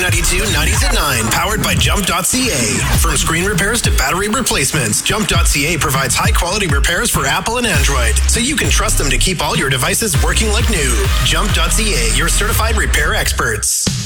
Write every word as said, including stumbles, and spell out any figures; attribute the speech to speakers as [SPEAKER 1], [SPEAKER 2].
[SPEAKER 1] ninety-two, nineties at nine, powered by Jump dot C A. From screen repairs to battery replacements, Jump dot C A provides high-quality repairs for Apple and Android, so you can trust them to keep all your devices working like new. Jump dot C A, your certified repair experts.